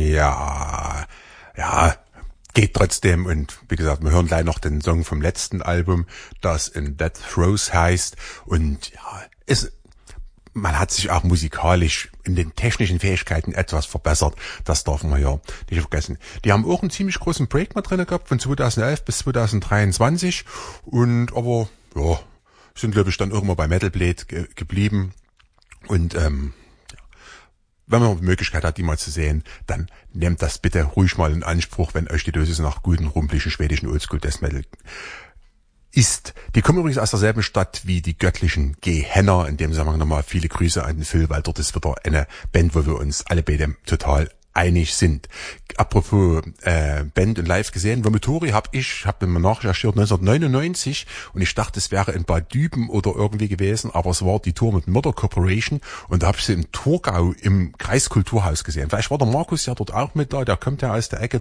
Ja, geht trotzdem. Und wie gesagt, wir hören gleich noch den Song vom letzten Album, das In Death Throes heißt. Und ja, man hat sich auch musikalisch in den technischen Fähigkeiten etwas verbessert. Das darf man ja nicht vergessen. Die haben auch einen ziemlich großen Break mal drin gehabt, von 2011 bis 2023. Und aber, ja, sind glaube ich dann irgendwann bei Metal Blade geblieben. Und, wenn man die Möglichkeit hat, die mal zu sehen, dann nehmt das bitte ruhig mal in Anspruch, wenn euch die Dose nach guten, rumpeligen, schwedischen Oldschool Death Metal ist. Die kommen übrigens aus derselben Stadt wie die göttlichen Gehenner. In dem Zusammenhang nochmal viele Grüße an den Phil, weil dort ist wieder eine Band, wo wir uns alle beide total einig sind. Apropos Band und Live gesehen, Vomitori hab mir nachrecherchiert 1999 und ich dachte, es wäre in Bad Düben oder irgendwie gewesen, aber es war die Tour mit Murder Corporation und da habe ich sie in Torgau im Kreiskulturhaus gesehen. Vielleicht war der Markus ja dort auch mit da, der kommt ja aus der Ecke